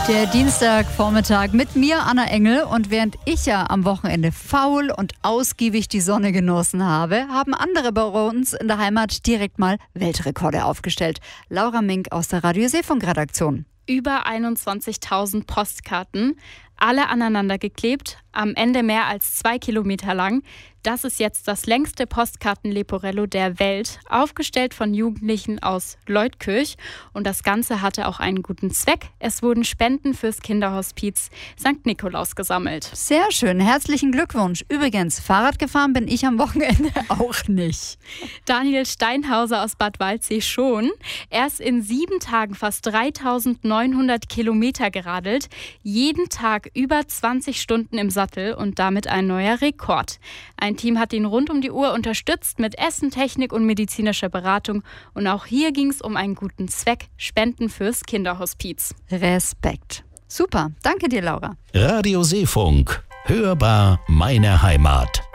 Der Dienstagvormittag mit mir, Anna Engel. Und während ich ja am Wochenende faul und ausgiebig die Sonne genossen habe, haben andere bei uns in der Heimat direkt mal Weltrekorde aufgestellt. Laura Mink aus der Radio Seefunk-Redaktion. Über 21.000 Postkarten, alle aneinander geklebt, am Ende mehr als 2 Kilometer lang. Das ist jetzt das längste Postkarten-Leporello der Welt, aufgestellt von Jugendlichen aus Leutkirch. Und das Ganze hatte auch einen guten Zweck. Es wurden Spenden fürs Kinderhospiz St. Nikolaus gesammelt. Sehr schön, herzlichen Glückwunsch. Übrigens, Fahrrad gefahren bin ich am Wochenende auch nicht. Daniel Steinhauser aus Bad Waldsee schon. Er ist in 7 Tagen fast 3.900 Kilometer geradelt. Jeden Tag über 20 Stunden im Sattel und damit ein neuer Rekord. Ein Team hat ihn rund um die Uhr unterstützt mit Essen, Technik und medizinischer Beratung. Und auch hier ging es um einen guten Zweck, Spenden fürs Kinderhospiz. Respekt. Super, danke dir, Laura. Radio Seefunk, hörbar meine Heimat.